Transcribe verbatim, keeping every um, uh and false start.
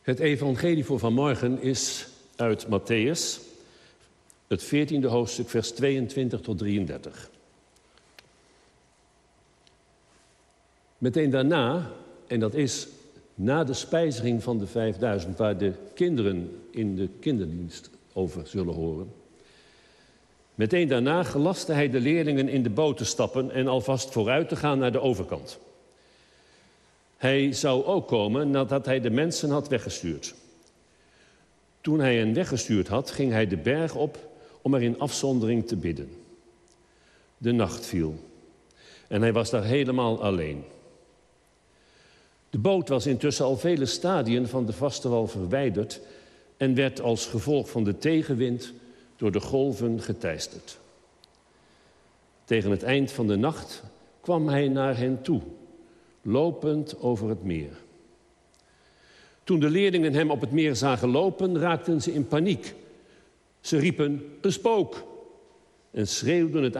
Het evangelie voor vanmorgen is uit Mattheüs, het veertiende hoofdstuk, vers tweeëntwintig tot drieëndertig. Meteen daarna, en dat is na de spijziging van de vijfduizend, waar de kinderen in de kinderdienst over zullen horen. Meteen daarna gelastte hij de leerlingen in de boot te stappen en alvast vooruit te gaan naar de overkant. Hij zou ook komen nadat hij de mensen had weggestuurd. Toen hij hen weggestuurd had, ging hij de berg op om er in afzondering te bidden. De nacht viel en hij was daar helemaal alleen. De boot was intussen al vele stadien van de vaste wal verwijderd en werd als gevolg van de tegenwind door de golven geteisterd. Tegen het eind van de nacht kwam hij naar hen toe, lopend over het meer. Toen de leerlingen hem op het meer zagen lopen, raakten ze in paniek. Ze riepen, een spook, en schreeuwden het